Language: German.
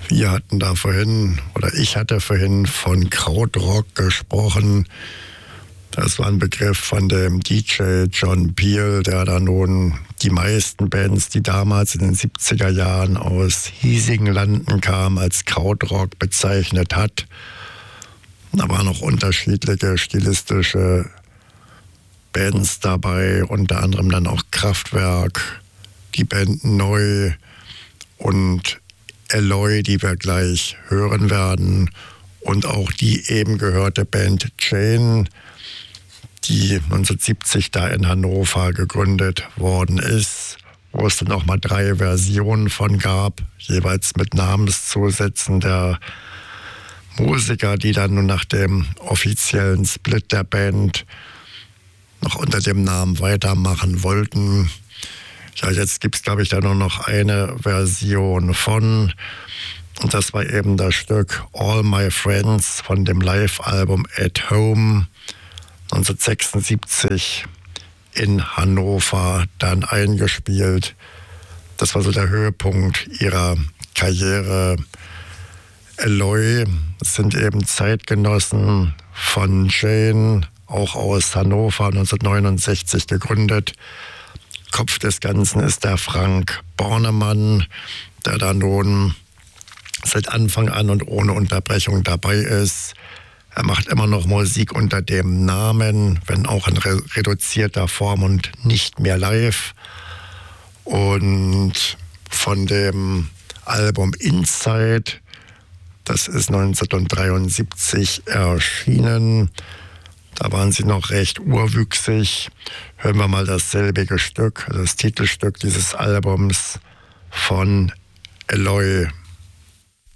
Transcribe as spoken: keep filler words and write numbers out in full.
Wir hatten da vorhin, oder ich hatte vorhin von Krautrock gesprochen. Das war ein Begriff von dem D J John Peel, der da nun die meisten Bands, die damals in den siebziger Jahren aus hiesigen Landen kamen, als Krautrock bezeichnet hat. Da waren noch unterschiedliche stilistische Bands dabei, unter anderem dann auch Kraftwerk, die Band Neu und Eloy, die wir gleich hören werden, und auch die eben gehörte Band Jane, die neunzehnhundertsiebzig da in Hannover gegründet worden ist, wo es dann auch mal drei Versionen von gab, jeweils mit Namenszusätzen der Musiker, die dann nun nach dem offiziellen Split der Band noch unter dem Namen weitermachen wollten. Ja, jetzt gibt es, glaube ich, da nur noch eine Version von. Und das war eben das Stück All My Friends von dem Live-Album At Home neunzehnhundertsechsundsiebzig in Hannover dann eingespielt. Das war so der Höhepunkt ihrer Karriere. Eloy sind eben Zeitgenossen von Jane, auch aus Hannover, neunzehnhundertneunundsechzig gegründet. Kopf des Ganzen ist der Frank Bornemann, der da nun seit Anfang an und ohne Unterbrechung dabei ist. Er macht immer noch Musik unter dem Namen, wenn auch in re- reduzierter Form und nicht mehr live. Und von dem Album Inside, das ist neunzehnhundertdreiundsiebzig erschienen, da waren sie noch recht urwüchsig. Hören wir mal dasselbige Stück, das Titelstück dieses Albums von Eloy.